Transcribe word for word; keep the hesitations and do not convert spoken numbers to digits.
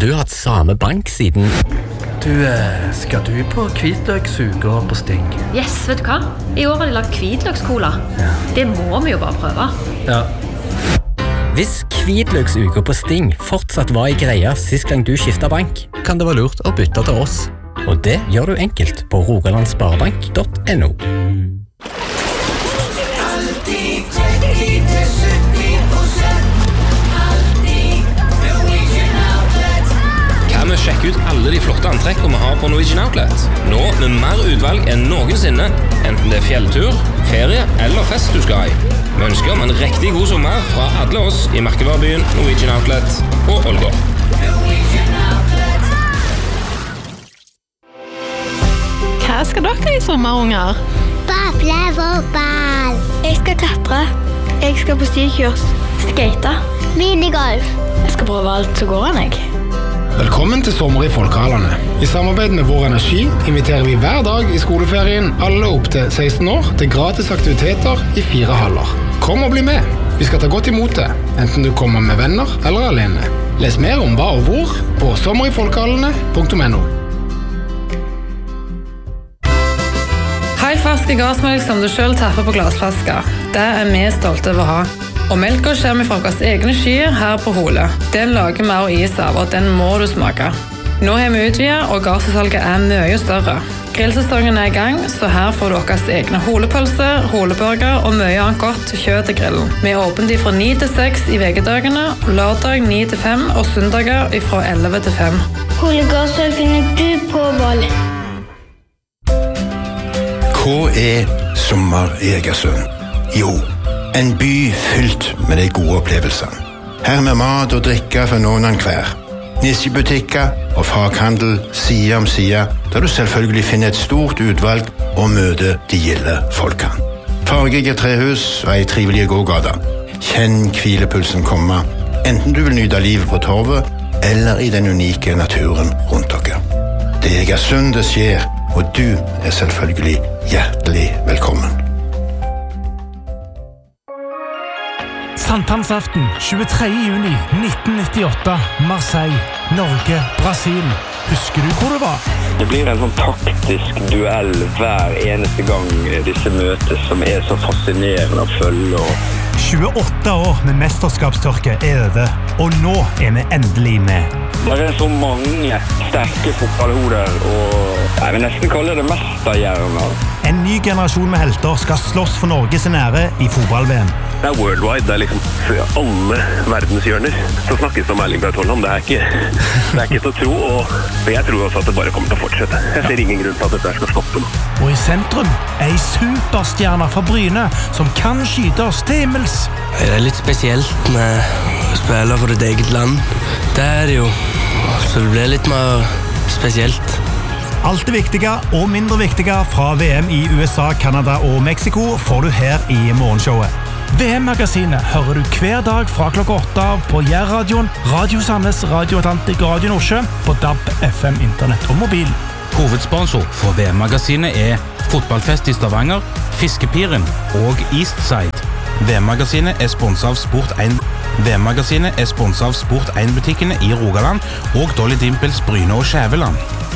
du hatt samme bank siden... Du, skal du på hvitløksuger på Sting? Yes, vet du hva? I år har de lagt hvitløkskola. Ja. Det må vi jo bare prøve. Ja. Hvis hvitløksuger på Sting fortsatt var i greia sist gang du skiftet bank, kan det være lurt å bytte til oss. Og det gjør du enkelt på rogalandsparebank punktum no. Kan vi sjekke ut alle de flotte antrekkene vi har på Norwegian Outlet? Nå med mer utvalg enn noensinne, enten det er fjelltur, ferie eller fest du skal i. Vi ønsker om en riktig god sommer fra alle oss i merkevarebyen Norwegian Outlet og Ålgård. Hva skal dere i sommer, unger? Bable fotball. Jeg skal klatre. Jeg skal på styrkurs. Skate. Minigolf. Jeg skal prøve alt som går an, jeg. Velkommen til Sommer i Folkehallene. I samarbeid med Vår Energi inviterer vi hver dag i skoleferien alle opp til seksten år til gratis aktiviteter i fire haller. Kom og bli med. Vi skal ta godt imot det, enten du kommer med venner eller alene. Les mer om hva og hvor på sommer i folkehallene punktum no. Helt ferske gassmelk som du selv tapper på glassflasker. Det er vi stolte over å ha. Og melka kommer fra våre egne skyer her på Hole. Den lager vi også is av, og den må du smake. Nå har vi utvidet, og gasssalget er mye større. Grillsesongen er i gang, så her får du deres egne holepølse, holeburger og mye annet godt kjøtt til grillen. Vi er åpent fra ni til seks i vekedagene, lørdag ni til fem og søndager fra elleve til fem. Holegassøl finner du på Voll. Hva er sommer i Egersund? Jo, en by fylt med de gode opplevelsene. Her med mat og drikke for noen av hver. Nisjebutikker og faghandel side om side, der du selvfølgelig finner et stort utvalg og møter de gilde folkene. Fargige trehus og ei trivelig gågata. Kjenn hvilepulsen komme, enten du vil nyte livet på torvet eller i den unike naturen rundt dere. Det er Egersund det skjer, og du er selvfølgelig hjertelig velkommen. Sankthansaften tjuetredje juni nitten nittiåtte, Marseille, Norge, Brasil. Husker du hvor det var? Det blir en sånn taktisk duell hver eneste gang disse møtes, som er så fascinerende å følge. tjueåtte år med mesterskapstørke er over, og nå er vi endelig med. Det er så mange sterke fotballhoder, og jeg vil nesten kalle det mesterhjerner. En ny generasjon med helter skal slåss for Norges ære i fotball-V M. Det er worldwide, det er liksom for alle verdenshjørner. Så snakkes det om Erling Braut Haaland, det er ikke, det er ikke til å tro, og jeg tror også at det bare kommer til å fortsette. Jeg ser ingen grunn til at dette skal stoppe nå. Og i sentrum er en superstjerne fra Bryne som kan skyte oss til himmels. Det er litt spesielt med å spille for ditt eget land. Det er det jo, så det blir litt mer spesielt. Alt det viktige og mindre viktige fra V M i U S A, Canada og Mexico får du her i morgenshowet. V M-magasinet hører du hver dag fra klokka åtte på Jærradioen, Radio Sandnes, Radio Atlantik og Radio Nordsjø på D A B, F M, internett og mobil. Hovedsponsor for V M-magasinet er Fotballfest i Stavanger, Fiskepiren og Eastside. V M-magasinet er sponset av Sport én. V M-magasinet er sponset av Sport én-butikkene i Rogaland og Dolly Dimples, Bryne og Skjæveland.